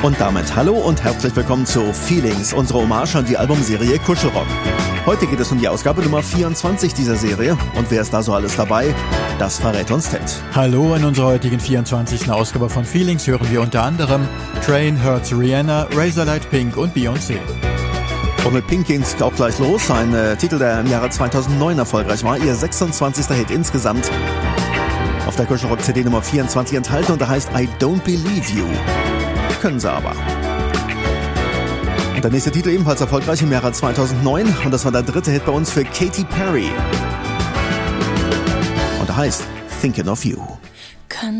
Und damit hallo und herzlich willkommen zu Feelings, unsere Hommage an die Albumserie Kuschelrock. Heute geht es um die Ausgabe Nummer 24 dieser Serie. Und wer ist da so alles dabei? Das verrät uns Ted. Hallo, in unserer heutigen 24. Ausgabe von Feelings hören wir unter anderem Train, Hurts, Rihanna, Razorlight Pink und Beyoncé. Und mit Pink ging's auch gleich los. Ein Titel, der im Jahre 2009 erfolgreich war. Ihr 26. Hit insgesamt. Auf der Kuschelrock-CD Nummer 24 enthalten und der heißt I Don't Believe You. Können sie aber. Und der nächste Titel ebenfalls erfolgreich im Jahre 2009 und das war der dritte Hit bei uns für Katy Perry. Und der heißt Thinking of You.